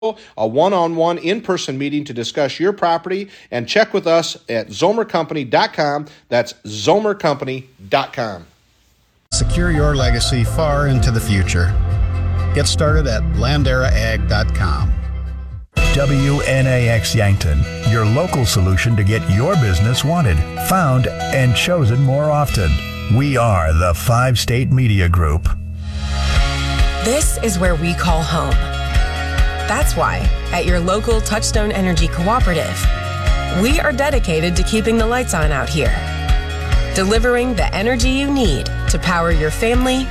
a one-on-one in-person meeting to discuss your property, and check with us at zomercompany.com. That's zomercompany.com. Secure your legacy far into the future. Get started at landeraag.com. WNAX Yankton, your local solution to get your business wanted, found, and chosen more often. We are the 5-State Media Group. This is where we call home. That's why, at your local Touchstone Energy Cooperative, we are dedicated to keeping the lights on out here, delivering the energy you need to power your family,